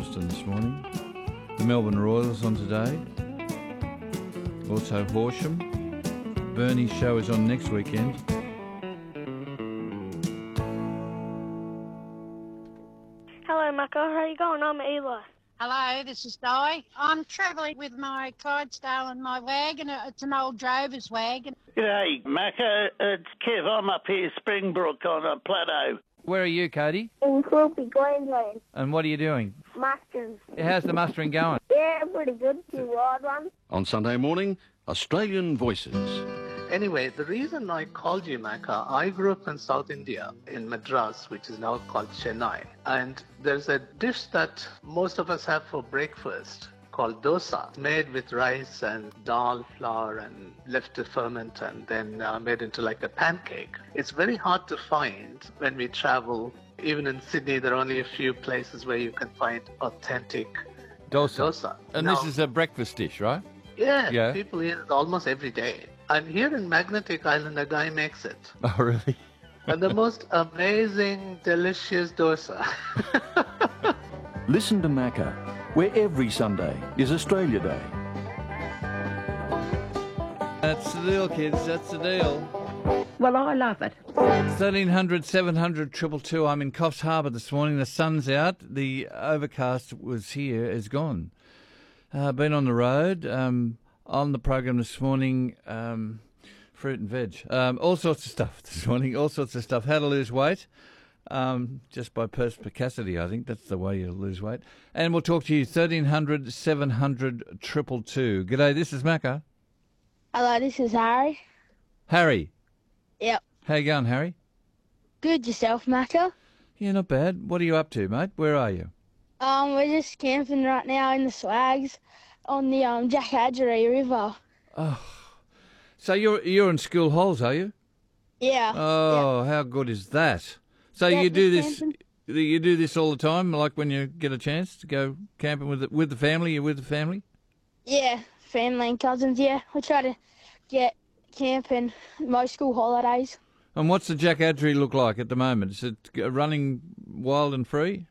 Palmerston this morning. The Melbourne Royals on today. Also Horsham. Bernie's show is on next weekend. Hello, Mako. How are you going? I'm Eli. Hello, this is Di. I'm travelling with my Clydesdale and my wagon. It's an old drover's wagon. G'day, Macca. It's Kev. I'm up here, Springbrook, on a plateau. Where are you, Cody? In Quilpie, Queensland. And what are you doing? Musters. How's the mustering going? Yeah, pretty good. Few wild ones. On Sunday morning, Australian Voices. Anyway, the reason I called you, Macca, I grew up in South India, in Madras, which is now called Chennai. And there's a dish that most of us have for breakfast called dosa, made with rice and dal flour and left to ferment and then made into like a pancake. It's very hard to find when we travel. Even in Sydney, there are only a few places where you can find authentic dosa. And Now, this is a breakfast dish, right? yeah, people eat it almost every day. And here in Magnetic Island, a guy makes it. Oh, really? And the most amazing, delicious dosa. Listen to Macca, where every Sunday is Australia Day. That's the deal, kids. That's the deal. Well, I love it. 1300 700 222. I'm in Coffs Harbour this morning. The sun's out. The overcast was here, is gone. Been on the road. On the program this morning, fruit and veg. All sorts of stuff this morning. All sorts of stuff. How to lose weight. Just by perspicacity, I think that's the way you lose weight. And we'll talk to you 1300 700 222. G'day, this is Macca. Hello, this is Harry. Harry. Yep. How you going, Harry? Good yourself, Mako? Yeah, not bad. What are you up to, mate? Where are you? We're just camping right now in the Swags on the Jack Adgery River. Oh, so you're in school holes, are you? Yeah. Oh, how good is that? So Yeah, you do just this. camping. You do this all the time, like when you get a chance to go camping with the family. You're with the family. Yeah, family and cousins, yeah. We try to get camping most school holidays. And what's the Jack Adgery look like at the moment? Is it running wild and free?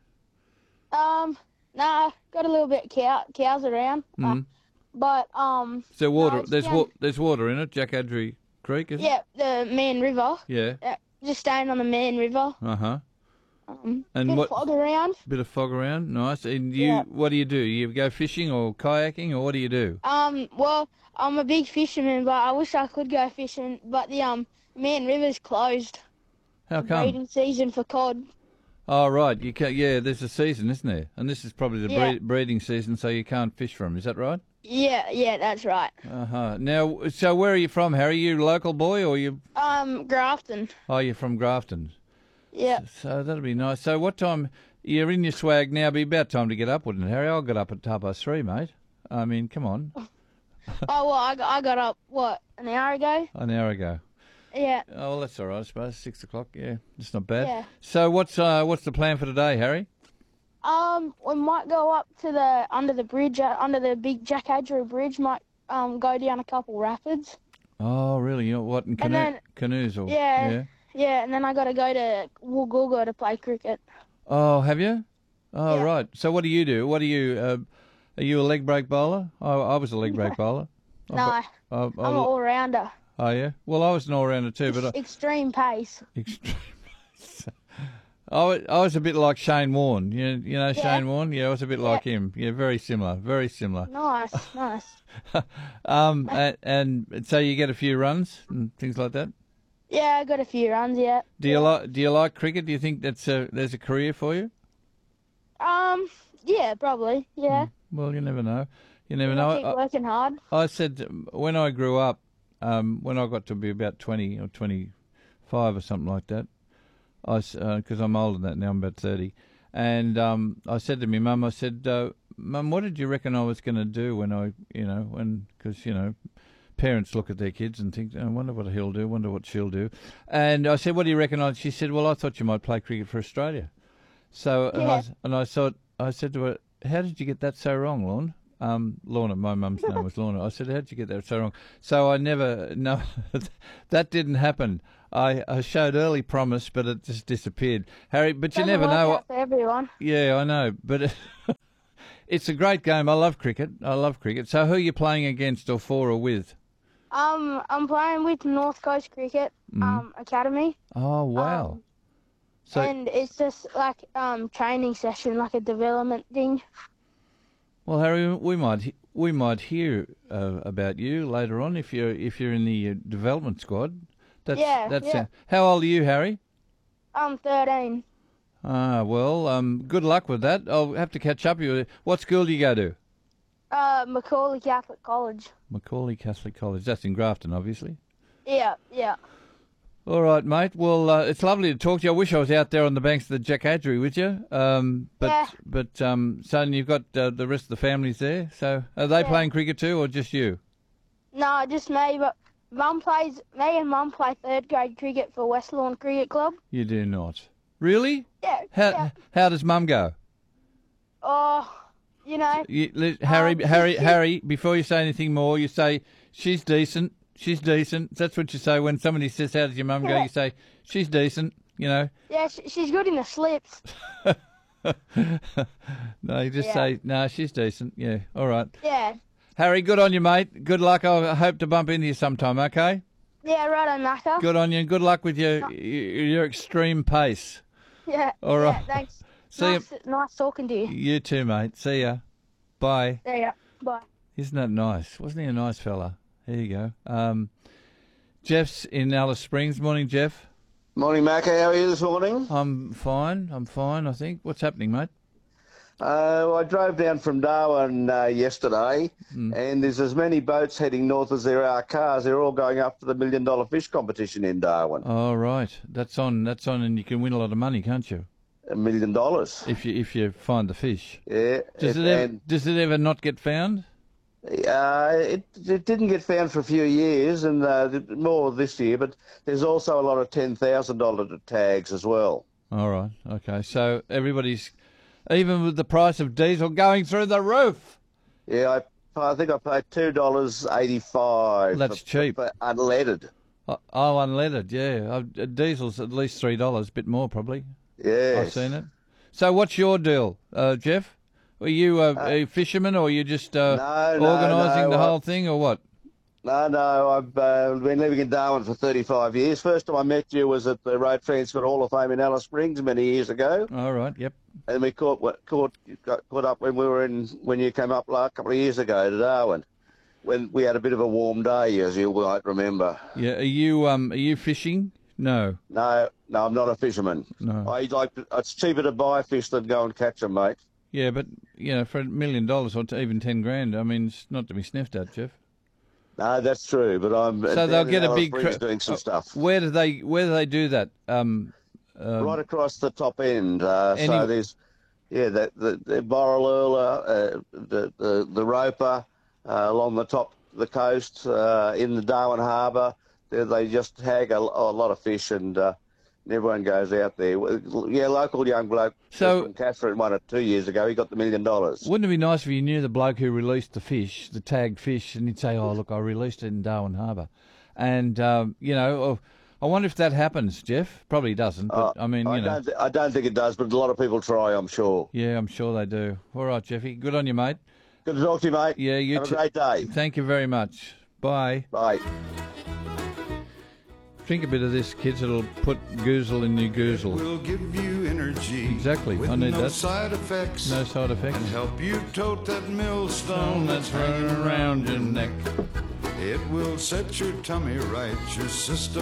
Nah, got a little bit cows around. But So water. no, it's there's down- there's water in it. Jack Adgery Creek, is it? Yeah, the Man River. Yeah. Just staying on the Man River. Uh-huh. And Bit what? of fog around. Bit of fog around. Nice. And you, Yeah. what do? You go fishing or kayaking, or what do you do? Well, I'm a big fisherman, but I wish I could go fishing. But the Man River's closed. How come? Breeding season for cod. Oh, right. You can't. Yeah, there's a season, isn't there? And this is probably the Yeah. breeding season, so you can't fish from. Is that right? Yeah, that's right. Uh-huh. Now, so where are you from, Harry? You a local boy, or you? Grafton. Oh, you're from Grafton. Yeah. So that'll be nice. So what time? You're in your swag now. Be about time to get up, wouldn't it, Harry? I'll get up at 3:30, mate. I mean, come on. Oh, well, I got up, what, an hour ago? An hour ago. Yeah. Oh, well, that's all right, I suppose. 6 o'clock. Yeah, it's not bad. Yeah. So what's the plan for today, Harry? We might go up to under the bridge, under the big Jack Adgery Bridge, might go down a couple rapids. Oh, really? You know what? In canoes or? Yeah, and then I got to go to Woolgoolga to play cricket. Oh, have you? Oh, Yeah. right. So what do you do? What are you? Are you a leg break bowler? I was a leg break bowler. No, I'm an all-rounder. Oh, yeah? Well, I was an all-rounder too, but... Extreme pace. Extreme. I was a bit like Shane Warne. You know Shane Warne? Yeah, I was a bit like him. Yeah, very similar. Very similar. Nice. And so you get a few runs and things like that? Yeah, I got a few runs yet. Do you like cricket? Do you think there's a career for you? Yeah, probably. Yeah. Well, you never know. You never know. Keep working hard. I said when I grew up, when I got to be about 20 or 25 or something like that, because I'm older than that now, I'm about 30, and I said to my mum, I said, Mum, what did you reckon I was going to do because parents look at their kids and think, I wonder what he'll do, wonder what she'll do. And I said, what do you reckon? She said, well, I thought you might play cricket for Australia. So, I said to her, how did you get that so wrong, Lorna? Lorna, my mum's name was Lorna. I said, how did you get that so wrong? So that didn't happen. I showed early promise, but it just disappeared. Harry, but you never know. For everyone. Yeah, I know, but it's a great game. I love cricket. So who are you playing against or for or with? I'm playing with North Coast Cricket Academy. Oh, wow. So And it's just like training session, like a development thing. well, Harry, we might hear about you later on if you're in the development squad. That's how old are you, Harry? I'm 13. Well, good luck with that. I'll have to catch up with you. What school do you go to? Macaulay Catholic College. Macaulay Catholic College. That's in Grafton, obviously. Yeah. All right, mate. Well, it's lovely to talk to you. I wish I was out there on the banks of the Jack Adgery with you. So you've got the rest of the families there. So are they playing cricket too, or just you? No, just me. But me and Mum play third grade cricket for West Lawn Cricket Club. You do not. Really? Yeah. How does Mum go? Oh, you know. Harry, before you say anything more, you say, she's decent. She's decent. That's what you say when somebody says, how does your mum go? You say, she's decent, you know. Yeah, she's good in the slips. No, you just say, no, she's decent. Yeah, all right. Yeah. Harry, good on you, mate. Good luck. I hope to bump into you sometime, okay? Yeah, righto, Macca. Good on you, and good luck with your extreme pace. Yeah. All right. Yeah, thanks. See nice talking to you. You too, mate. See ya. Bye. See ya. Bye. Isn't that nice? Wasn't he a nice fella? There you go. Jeff's in Alice Springs. Morning, Jeff. Morning, Macca. How are you this morning? I'm fine, I think. What's happening, mate? I drove down from Darwin yesterday, and there's as many boats heading north as there are cars. They're all going up for the $1 million fish competition in Darwin. Oh, right. That's on, and you can win a lot of money, can't you? $1 million. If you find the fish. Yeah. Does it ever not get found? It didn't get found for a few years, and more this year, but there's also a lot of $10,000 tags as well. All right, okay. So everybody's, even with the price of diesel going through the roof. Yeah, I think I paid $2.85. That's cheap. For unleaded. Oh, unleaded, yeah. Diesel's at least $3, a bit more probably. Yeah. I've seen it. So what's your deal, Jeff? Were you a fisherman, or you just organising the whole thing, or what? No, I've been living in Darwin for 35 years. First time I met you was at the Road Transport Hall of Fame in Alice Springs many years ago. All right, yep. And we caught up when you came up a couple of years ago to Darwin, when we had a bit of a warm day, as you might remember. Yeah, are you fishing? No. No, I'm not a fisherman. No. It's cheaper to buy fish than go and catch them, mate. Yeah, but for $1 million or even 10 grand, I mean, it's not to be sniffed at, Jeff. No, that's true, but I'm. So they'll get a big doing some stuff. Where do they do that? Right across the top end. So there's, the Borroloola, the Roper, along the top of the coast, in the Darwin Harbour. They just tag a lot of fish, and everyone goes out there. Yeah, local young bloke from Catherine won it 2 years ago. He got the $1 million. Wouldn't it be nice if you knew the bloke who released the fish, the tagged fish, and he'd say, "Oh, look, I released it in Darwin Harbour," and I wonder if that happens, Jeff. Probably doesn't, but I mean, I don't think it does, but a lot of people try, I'm sure. Yeah, I'm sure they do. All right, Jeffy. Good on you, mate. Good to talk to you, mate. Yeah, you Have a great day. Thank you very much. Bye. Bye. Drink a bit of this, kids. It'll put goozle in your goozle. It will give you energy. Exactly. With I need no that. Side effects. No side effects. And help you tote that millstone That's running around your neck. It will set your tummy right, your system